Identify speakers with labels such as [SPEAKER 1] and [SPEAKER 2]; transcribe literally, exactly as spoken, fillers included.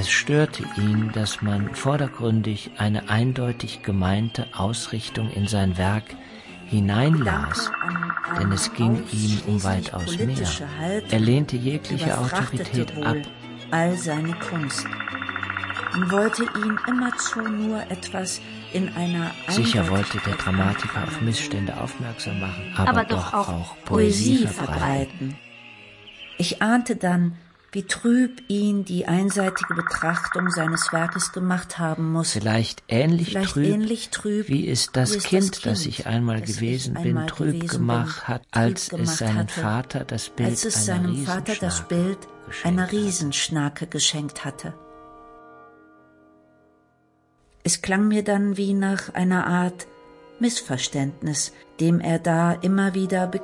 [SPEAKER 1] Es störte ihn, dass man vordergründig eine eindeutig gemeinte Ausrichtung in sein Werk hineinlas, denn es ging ihm um weitaus mehr. Er lehnte jegliche Autorität ab.
[SPEAKER 2] All seine Kunst. Man wollte ihm immerzu nur etwas in einer
[SPEAKER 1] Sicher wollte der Dramatiker auf Missstände aufmerksam machen, aber,
[SPEAKER 2] aber
[SPEAKER 1] doch,
[SPEAKER 2] doch auch,
[SPEAKER 1] auch Poesie,
[SPEAKER 2] Poesie
[SPEAKER 1] verbreiten.
[SPEAKER 2] verbreiten. Ich ahnte dann, wie trüb ihn die einseitige Betrachtung seines Werkes gemacht haben muss.
[SPEAKER 1] Vielleicht ähnlich,
[SPEAKER 2] Vielleicht
[SPEAKER 1] trüb,
[SPEAKER 2] ähnlich trüb,
[SPEAKER 1] wie es das,
[SPEAKER 2] wie es
[SPEAKER 1] kind,
[SPEAKER 2] das Kind,
[SPEAKER 1] das ich einmal
[SPEAKER 2] das
[SPEAKER 1] gewesen
[SPEAKER 2] ich
[SPEAKER 1] bin,
[SPEAKER 2] einmal
[SPEAKER 1] trüb
[SPEAKER 2] gewesen
[SPEAKER 1] gemacht
[SPEAKER 2] bin,
[SPEAKER 1] hat,
[SPEAKER 2] trüb
[SPEAKER 1] als
[SPEAKER 2] gemacht
[SPEAKER 1] es seinem
[SPEAKER 2] hatte,
[SPEAKER 1] Vater das Bild
[SPEAKER 2] als es
[SPEAKER 1] einer
[SPEAKER 2] seinem Vater das
[SPEAKER 1] Riesenschnake
[SPEAKER 2] Bild einer
[SPEAKER 1] geschenkt
[SPEAKER 2] Riesenschnake geschenkt hatte. Es klang mir dann wie nach einer Art Missverständnis, dem er da immer wieder